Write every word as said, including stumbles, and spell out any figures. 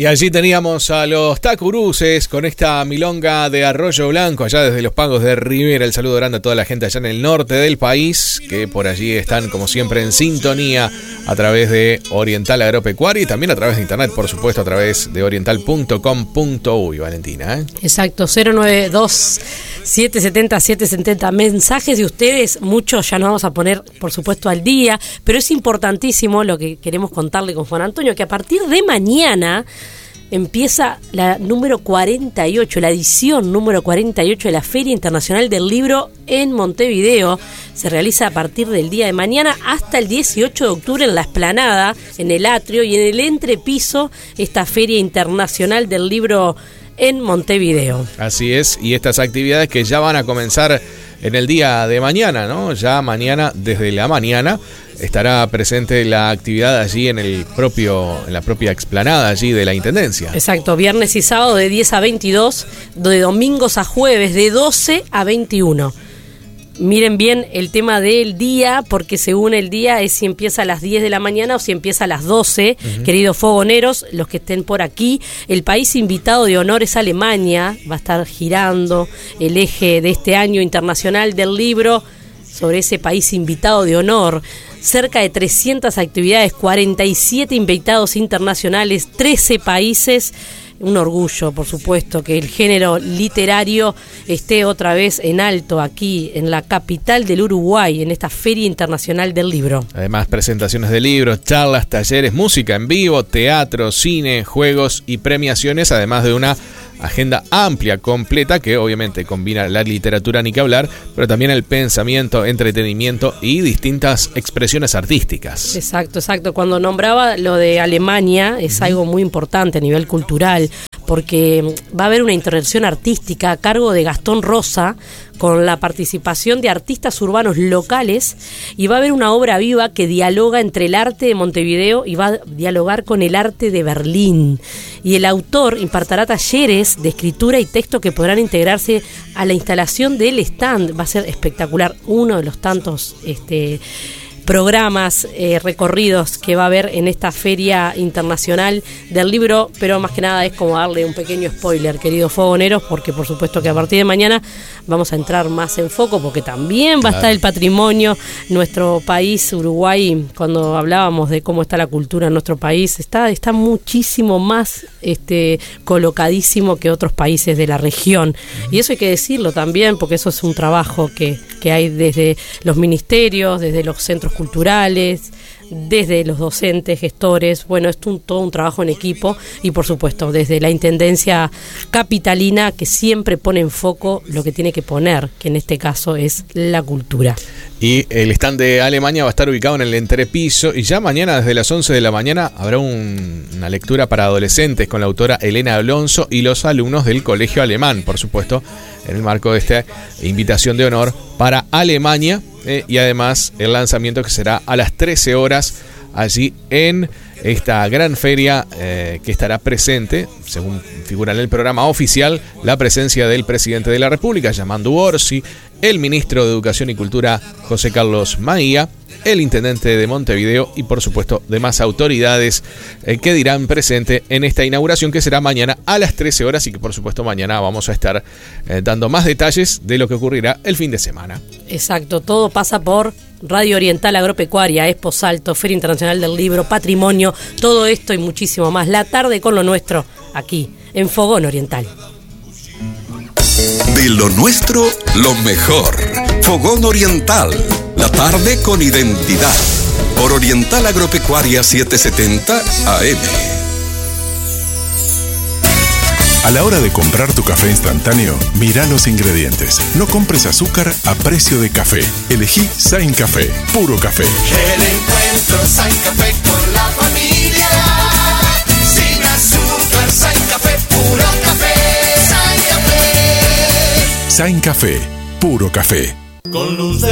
Y allí teníamos a los Tacuruces con esta milonga de Arroyo Blanco, allá desde los Pagos de Rivera. El saludo grande a toda la gente allá en el norte del país, que por allí están como siempre en sintonía a través de Oriental Agropecuaria y también a través de internet, por supuesto, a través de oriental punto com punto uy. Valentina, ¿eh? Exacto, cero nueve dos, siete siete cero, siete siete cero. Mensajes de ustedes, muchos ya nos vamos a poner, por supuesto, al día, pero es importantísimo lo que queremos contarle con Juan Antonio, que a partir de mañana empieza la número cuarenta y ocho, la edición número cuarenta y ocho de la Feria Internacional del Libro en Montevideo. Se realiza a partir del día de mañana hasta el dieciocho de octubre en la Explanada, en el atrio y en el entrepiso, esta Feria Internacional del Libro en Montevideo. Así es, y estas actividades que ya van a comenzar en el día de mañana, ¿no? Ya mañana, desde la mañana, estará presente la actividad allí en el propio, en la propia explanada allí de la Intendencia. Exacto, viernes y sábado de diez a veintidós, de domingos a jueves de doce a veintiuno. Miren bien el tema del día, porque según el día es si empieza a las diez de la mañana o si empieza a las doce. Uh-huh. Queridos fogoneros, los que estén por aquí, el país invitado de honor es Alemania. Va a estar girando el eje de este año internacional del libro sobre ese país invitado de honor. Cerca de trescientas actividades, cuarenta y siete invitados internacionales, trece países. Un orgullo, por supuesto, que el género literario esté otra vez en alto aquí, en la capital del Uruguay, en esta Feria Internacional del Libro. Además, presentaciones de libros, charlas, talleres, música en vivo, teatro, cine, juegos y premiaciones, además de una agenda amplia, completa, que obviamente combina la literatura, ni que hablar, pero también el pensamiento, entretenimiento y distintas expresiones artísticas. Exacto, exacto. Cuando nombraba lo de Alemania, es uh-huh. algo muy importante a nivel cultural, porque va a haber una intervención artística a cargo de Gastón Rosa, con la participación de artistas urbanos locales, y va a haber una obra viva que dialoga entre el arte de Montevideo y va a dialogar con el arte de Berlín. Y el autor impartirá talleres de escritura y texto que podrán integrarse a la instalación del stand. Va a ser espectacular, uno de los tantos este programas, eh, recorridos que va a haber en esta Feria Internacional del Libro, pero más que nada es como darle un pequeño spoiler, queridos fogoneros, porque por supuesto que a partir de mañana vamos a entrar más en foco, porque también va a estar el patrimonio. Nuestro país, Uruguay, cuando hablábamos de cómo está la cultura en nuestro país, está, está muchísimo más este, colocadísimo que otros países de la región, y eso hay que decirlo también, porque eso es un trabajo que, que hay desde los ministerios, desde los centros culturales, desde los docentes, gestores. Bueno, es un, todo un trabajo en equipo, y por supuesto desde la Intendencia Capitalina, que siempre pone en foco lo que tiene que poner, que en este caso es la cultura. Y el stand de Alemania va a estar ubicado en el entrepiso, y ya mañana desde las once de la mañana habrá un, una lectura para adolescentes con la autora Elena Alonso y los alumnos del Colegio Alemán, por supuesto, en el marco de esta invitación de honor para Alemania. Eh, y además el lanzamiento que será a las trece horas allí en esta gran feria, eh, que estará presente, según figura en el programa oficial, la presencia del presidente de la República, Yamandu Orsi, el ministro de Educación y Cultura, José Carlos Maía, el intendente de Montevideo y por supuesto demás autoridades eh, que dirán presente en esta inauguración, que será mañana a las trece horas, y que por supuesto mañana vamos a estar eh, dando más detalles de lo que ocurrirá el fin de semana. Exacto, todo pasa por Radio Oriental Agropecuaria, Expo Salto, Feria Internacional del Libro, Patrimonio, todo esto y muchísimo más. La tarde con lo nuestro, aquí en Fogón Oriental. De lo nuestro, lo mejor. Fogón Oriental, la tarde con identidad. Por Oriental Agropecuaria setecientos setenta A M. A la hora de comprar tu café instantáneo, mira los ingredientes. No compres azúcar a precio de café. Elegí Sain Café, puro café. El encuentro Sain Café con la familia. Sin azúcar, Sain Café, puro café. Sain Café. Sain Café, puro café. Con luz de